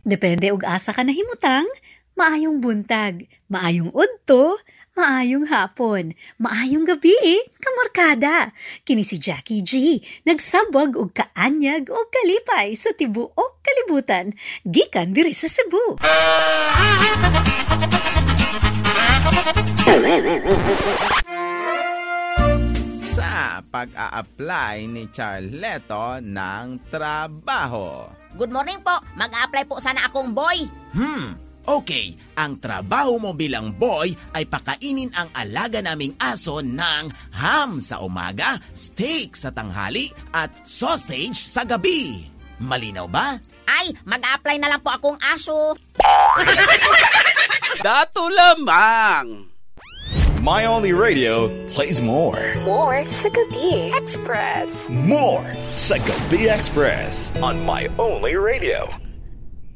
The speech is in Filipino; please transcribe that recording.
Depende og asa ka nahimutang, maayong buntag, maayong udto, maayong hapon, maayong gabi, kamarkada. Kini si Jackie G, nagsabwag og kaanyag og kalipay sa tibuok kalibutan, gikan diri sa Cebu. Sa pag-a-apply ni Charleto ng trabaho. Good morning po. Mag-a-apply po sana akong boy. Okay. Ang trabaho mo bilang boy ay pakainin ang alaga naming aso ng ham sa umaga, steak sa tanghali, at sausage sa gabi. Malinaw ba? Ay, mag-a-apply na lang po akong aso. Dato lamang. My Only Radio plays more. More sa Gabi Express. More sa Gabi Express on My Only Radio.